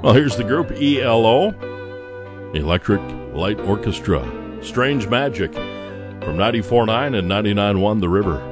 Well, here's the group ELO, Electric Light Orchestra, Strange Magic, from 94.9 and 99.1 The River.